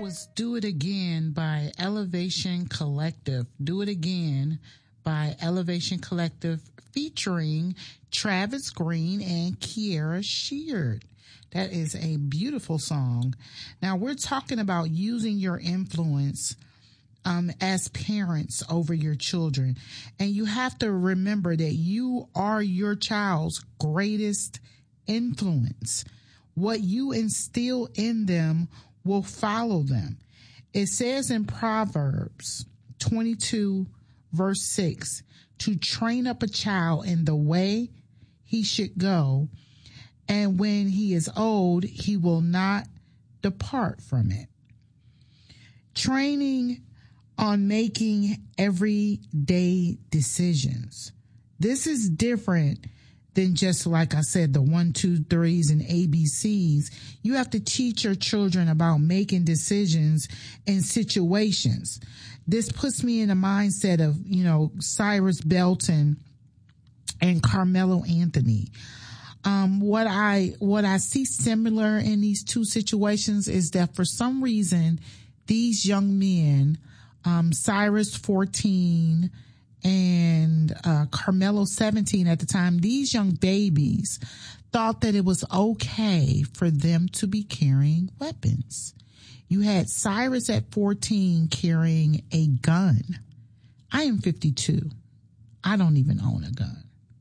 was Do It Again by Elevation Collective. Do It Again by Elevation Collective featuring Travis Green and Kiara Sheard. That is a beautiful song. Now we're talking about using your influence as parents over your children. And you have to remember that you are your child's greatest influence. What you instill in them will follow them. It says in Proverbs 22, verse 6, to train up a child in the way he should go, and when he is old, he will not depart from it. Training on making everyday decisions. This is different than just, like I said, the 1, 2, 3s and ABCs. You have to teach your children about making decisions in situations. This puts me in the mindset of, Cyrus Belton and Carmelo Anthony. What I see similar in these two situations is that for some reason, these young men, Cyrus 14 and Carmelo 17 at the time, these young babies thought that it was okay for them to be carrying weapons. You had Cyrus at 14 carrying a gun. I am 52. I don't even own a gun.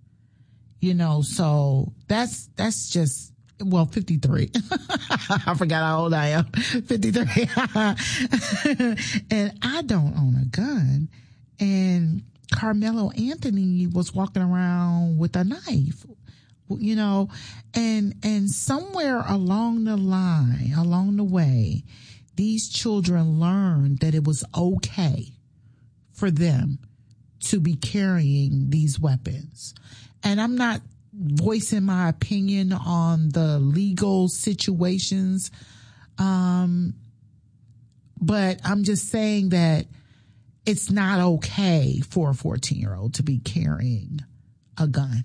So that's just, 53. I forgot how old I am. 53. And I don't own a gun. And Carmelo Anthony was walking around with a knife, and somewhere along the way, these children learned that it was okay for them to be carrying these weapons. And I'm not voicing my opinion on the legal situations, but I'm just saying that it's not okay for a 14-year-old to be carrying a gun.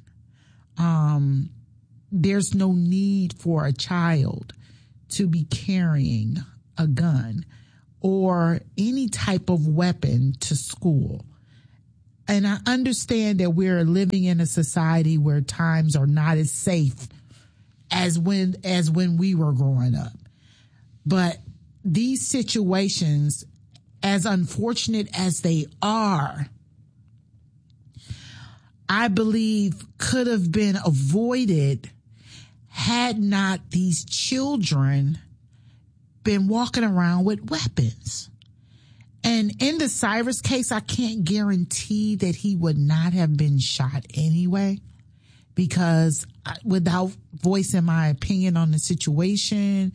There's no need for a child to be carrying a gun or any type of weapon to school. And I understand that we're living in a society where times are not as safe as when we were growing up. But these situations, as unfortunate as they are, I believe could have been avoided had not these children been walking around with weapons. And in the Cyrus case, I can't guarantee that he would not have been shot anyway, because without voicing my opinion on the situation,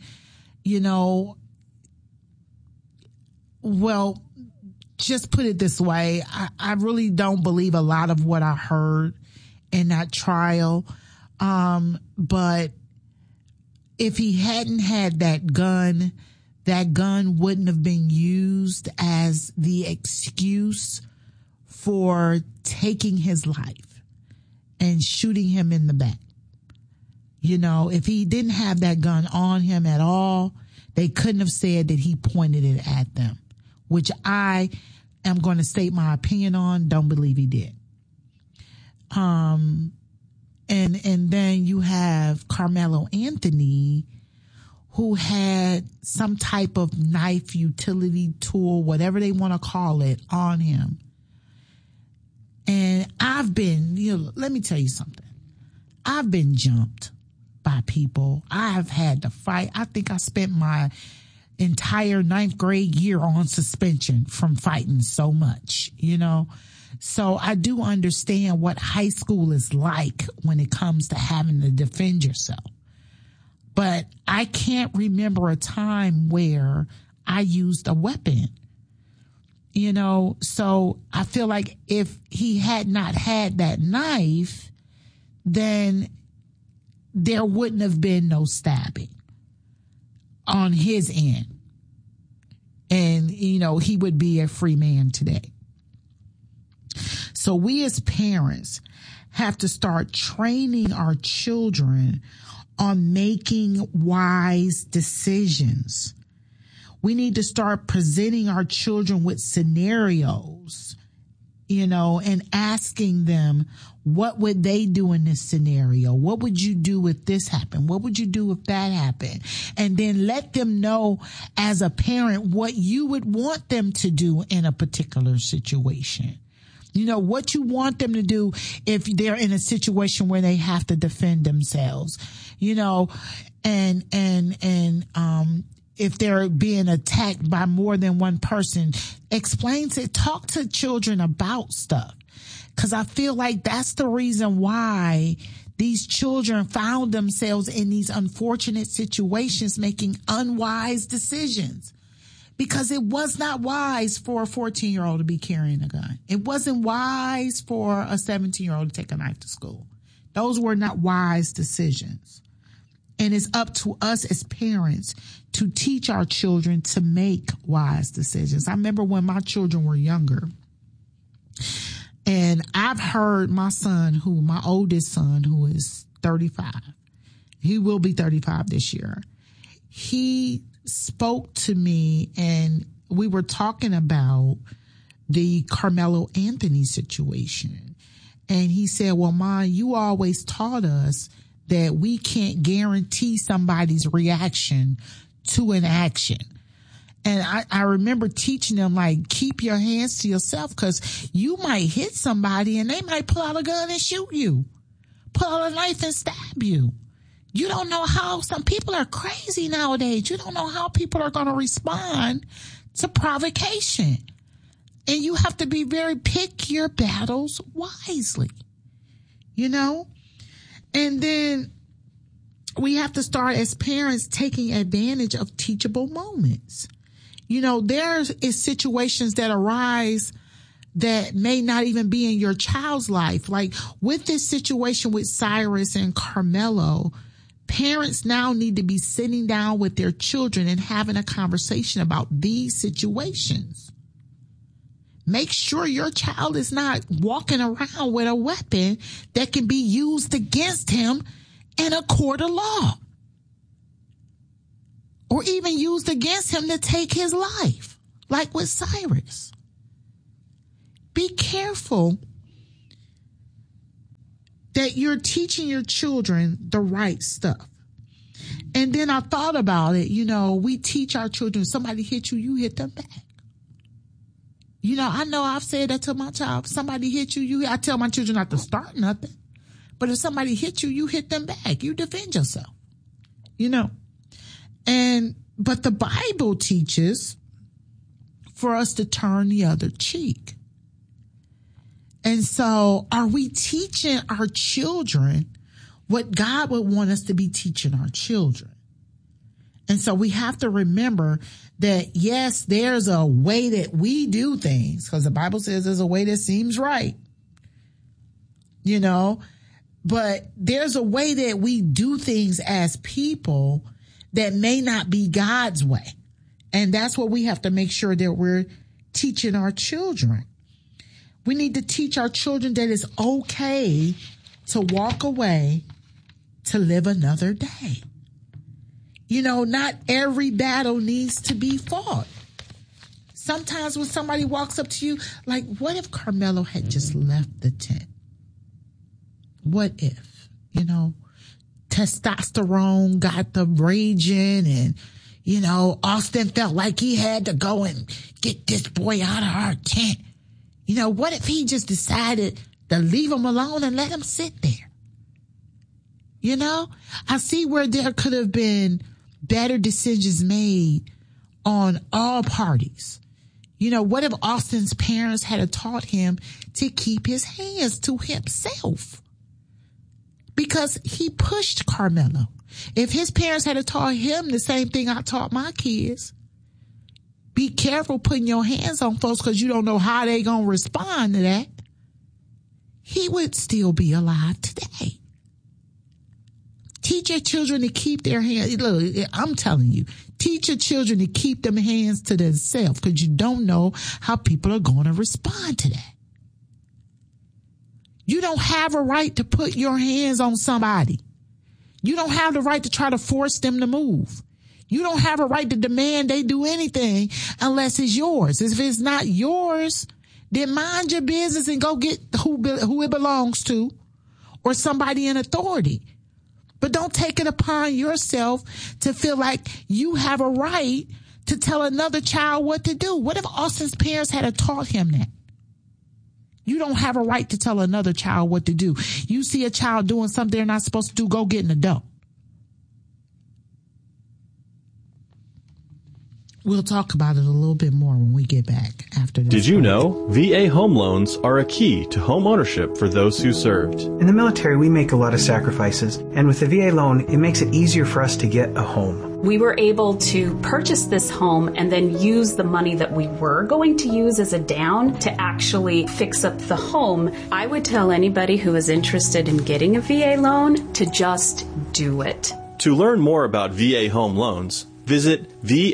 just put it this way. I really don't believe a lot of what I heard in that trial. But if he hadn't had that gun wouldn't have been used as the excuse for taking his life and shooting him in the back. If he didn't have that gun on him at all, they couldn't have said that he pointed it at them, which I am going to state my opinion on. Don't believe he did. And then you have Carmelo Anthony, who had some type of knife, utility tool, whatever they want to call it, on him. And I've been, let me tell you something. I've been jumped by people. I have had to fight. I think I spent my entire 9th grade year on suspension from fighting so much, So I do understand what high school is like when it comes to having to defend yourself. But I can't remember a time where I used a weapon, so I feel like if he had not had that knife, then there wouldn't have been no stabbing on his end. And, he would be a free man today. So we as parents have to start training our children on making wise decisions. We need to start presenting our children with scenarios, and asking them, what would they do in this scenario? What would you do if this happened? What would you do if that happened? And then let them know as a parent what you would want them to do in a particular situation. What you want them to do if they're in a situation where they have to defend themselves, and if they're being attacked by more than one person, talk to children about stuff. Because I feel like that's the reason why these children found themselves in these unfortunate situations, making unwise decisions. Because it was not wise for a 14-year-old to be carrying a gun. It wasn't wise for a 17-year-old to take a knife to school. Those were not wise decisions. And it's up to us as parents to teach our children to make wise decisions. I remember when my children were younger, and I've heard my oldest son, who is 35, he will be 35 this year. He spoke to me and we were talking about the Carmelo Anthony situation. And he said, well, Ma, you always taught us that we can't guarantee somebody's reaction to an action. And I remember teaching them, like, keep your hands to yourself, because you might hit somebody and they might pull out a gun and shoot you, pull out a knife and stab you. You don't know how some people are crazy nowadays. You don't know how people are going to respond to provocation. And you have to be pick your battles wisely, And then we have to start as parents taking advantage of teachable moments. There is situations that arise that may not even be in your child's life. Like with this situation with Cyrus and Carmelo, parents now need to be sitting down with their children and having a conversation about these situations. Make sure your child is not walking around with a weapon that can be used against him in a court of law, or even used against him to take his life, like with Cyrus. Be careful that you're teaching your children the right stuff. And then I thought about it, we teach our children, somebody hit you, you hit them back. I know I've said that to my child. If somebody hit you, I tell my children not to start nothing. But if somebody hit you, you hit them back. You defend yourself, but the Bible teaches for us to turn the other cheek. And so are we teaching our children what God would want us to be teaching our children? And so we have to remember that, yes, there's a way that we do things, because the Bible says there's a way that seems right, but there's a way that we do things as people that may not be God's way. And that's what we have to make sure that we're teaching our children. We need to teach our children that it's okay to walk away to live another day. Not every battle needs to be fought. Sometimes when somebody walks up to you, like, what if Carmelo had just left the tent? What if, testosterone got the raging and, Austin felt like he had to go and get this boy out of our tent. What if he just decided to leave him alone and let him sit there? I see where there could have been better decisions made on all parties. What if Austin's parents had taught him to keep his hands to himself? Because he pushed Carmelo. If his parents had taught him the same thing I taught my kids, be careful putting your hands on folks because you don't know how they going to respond to that, he would still be alive today. Teach your children to keep their hands. Look, I'm telling you, teach your children to keep them hands to themselves, because you don't know how people are going to respond to that. You don't have a right to put your hands on somebody. You don't have the right to try to force them to move. You don't have a right to demand they do anything unless it's yours. If it's not yours, then mind your business and go get who it belongs to or somebody in authority. But don't take it upon yourself to feel like you have a right to tell another child what to do. What if Austin's parents had taught him that? You don't have a right to tell another child what to do. You see a child doing something they're not supposed to do, go get an adult. We'll talk about it a little bit more when we get back after this. Did you know VA home loans are a key to home ownership for those who served? In the military, we make a lot of sacrifices, and with the VA loan, it makes it easier for us to get a home. We were able to purchase this home and then use the money that we were going to use as a down to actually fix up the home. I would tell anybody who is interested in getting a VA loan to just do it. To learn more about VA home loans, visit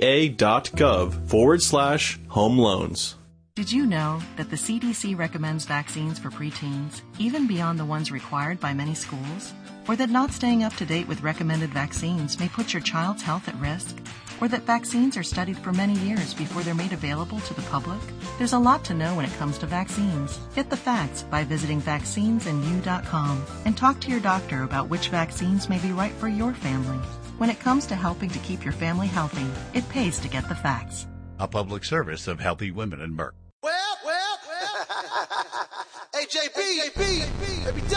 va.gov/home loans. Did you know that the CDC recommends vaccines for preteens, even beyond the ones required by many schools? Or that not staying up to date with recommended vaccines may put your child's health at risk? Or that vaccines are studied for many years before they're made available to the public? There's a lot to know when it comes to vaccines. Get the facts by visiting vaccinesandyou.com and talk to your doctor about which vaccines may be right for your family. When it comes to helping to keep your family healthy, it pays to get the facts. A public service of Healthy Women in Merck. Well. Hey, JB.